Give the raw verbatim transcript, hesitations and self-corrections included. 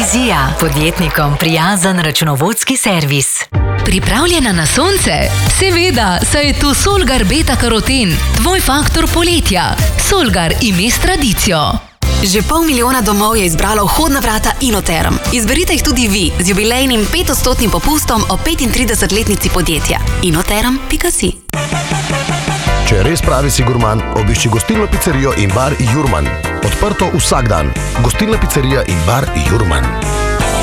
Vizija, podjetnikom prijazen računovodski servis. Pripravljena na sonce? Seveda, saj je tu Solgar Beta Karoten, tvoj faktor poletja. Solgar ime s tradicijo. Že pol milijona domov je izbralo vhodna vrata Inoterm. Izberite jih tudi vi z jubilejnim petodstotnim popustom o petintridesetletnici podjetja. inoterm pika si. Če res pravi si gurman, obišči gostilno pizzerijo in bar Jurman. Odprto vsak dan. Gostilna pizzerija in bar Jurman.